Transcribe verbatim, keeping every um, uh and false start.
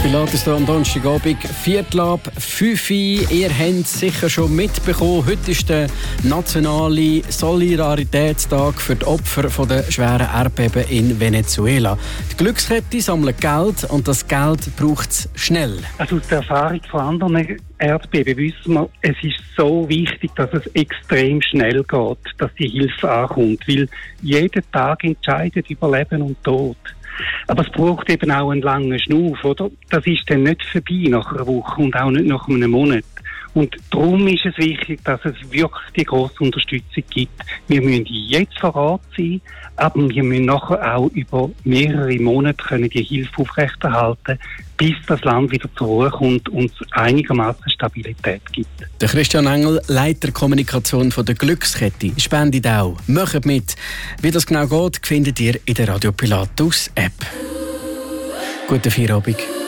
Pilatus hier am Donnerstagabend, Viertel ab fünf Uhr. Ihr habt es sicher schon mitbekommen. Heute ist der nationale Solidaritätstag für die Opfer der schweren Erdbeben in Venezuela. Die Glückskette sammelt Geld und das Geld braucht es schnell. Also aus der Erfahrung von anderen Erdbeben wissen wir, es ist so wichtig, dass es extrem schnell geht, dass die Hilfe ankommt. Weil jeden Tag entscheidet über Leben und Tod. Aber es braucht eben auch einen langen Schnuff, oder? Das ist dann nicht vorbei nach einer Woche und auch nicht nach einem Monat. Und darum ist es wichtig, dass es wirklich die grosse Unterstützung gibt. Wir müssen jetzt vor Ort sein, aber wir müssen nachher auch über mehrere Monate können die Hilfe aufrechterhalten, bis das Land wieder zur Ruhe kommt und es einigermaßen Stabilität gibt. Der Christian Engel, Leiter Kommunikation von der Glückskette, spendet auch. Macht mit. Wie das genau geht, findet ihr in der Radio Pilatus App. Guten Feierabend.